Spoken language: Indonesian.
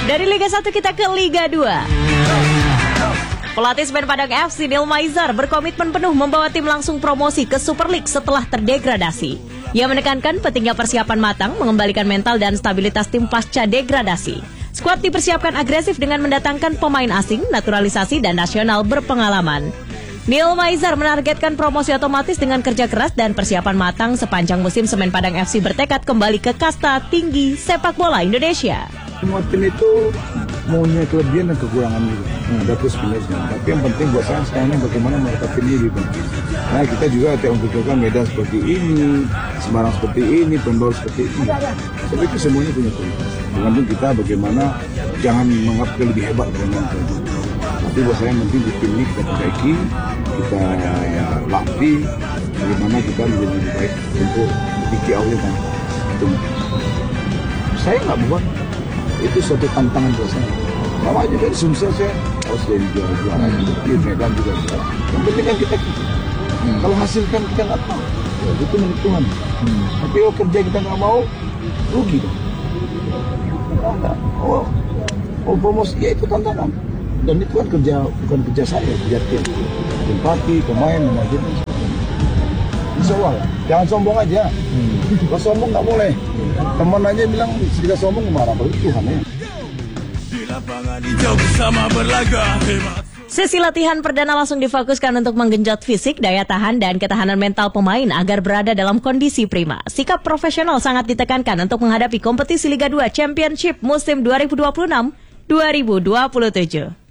Dari Liga 1 kita ke Liga 2. Pelatih Semen Padang FC Neil Maizar berkomitmen penuh membawa tim langsung promosi ke Super League setelah terdegradasi. Ia menekankan pentingnya persiapan matang, mengembalikan mental dan stabilitas tim pasca degradasi. Skuad dipersiapkan agresif dengan mendatangkan pemain asing, naturalisasi dan nasional berpengalaman. Neil Maizar menargetkan promosi otomatis dengan kerja keras dan persiapan matang sepanjang musim. Semen Padang FC bertekad kembali ke kasta tinggi sepak bola Indonesia. Semua tim itu punya kelebihan dan kekurangan juga. Ada plus minusnya. Tapi yang penting buat saya sekarang ini bagaimana mereka tim ini lebih bagus. Nah kita juga tidak membutuhkan medan seperti ini, Semarang seperti ini, Pembawa seperti ini. Tapi itu semuanya punya kualitas. Tergantung kita bagaimana jangan menganggap kita lebih hebat dari mereka. Tapi buat saya yang penting di tim ini kita perbaiki, kita latih, bagaimana kita menjadi lebih baik untuk memiliki awalnya. Saya nggak buat itu suatu tantangan buat saya. Sama aja dari Sumsel saya harus jadi juara di Medan juga. Yang penting kan kita kalau hasilkan kita nggak tahu, ya, itu milik Tuhan. Tapi kalau kerja kita nggak mau, rugi dong. Oh promosi ya itu tantangan. Dan itu kan kerja bukan kerja saya, kerja tim. Empati, pemain, manajer. Insya Allah, jangan sombong aja. Kalau sombong nggak boleh. Teman aja bilang jika sombong marah berarti Tuhan ya. Sesi latihan perdana langsung difokuskan untuk menggenjot fisik, daya tahan, dan ketahanan mental pemain agar berada dalam kondisi prima. Sikap profesional sangat ditekankan untuk menghadapi kompetisi Liga 2 Championship musim 2026-2027.